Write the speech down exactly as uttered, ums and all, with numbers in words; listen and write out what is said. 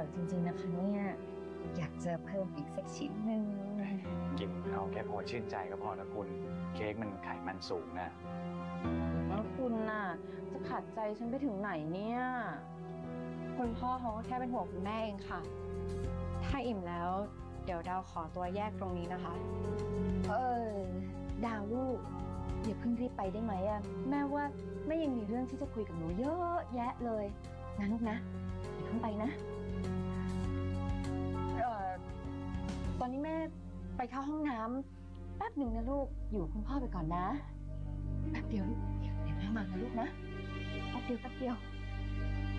จริงๆนะคะเนี่ยอยากจะเพิ่มอีกสักชิ้นหนึ่งกินเอาแค่พอชื่นใจก็พอนะคุณเค้กมันไขมันสูงนะแล้วคุณน่ะจะขัดใจฉันไปถึงไหนเนี่ยคุณพ่อเขาก็แค่เป็นห่วงคุณแม่เองค่ะถ้าอิ่มแล้วเดี๋ยวดาวขอตัวแยกตรงนี้นะคะเออดาวลูกอย่าเพิ่งรีบไปได้ไหมอะแม่ว่าแม่ยังมีเรื่องที่จะคุยกับหนูเยอะแยะเลยนะลูกนะอย่าเพิ่งไปนะเอ่อตอนนี้แม่ไปเข้าห้องน้ำแป๊บหนึ่งนะลูกอยู่คุณพ่อไปก่อนนะแป๊บเดียวลูกเดี๋ยวแม่มานะลูกนะแป๊บเดียวแป๊บเดียว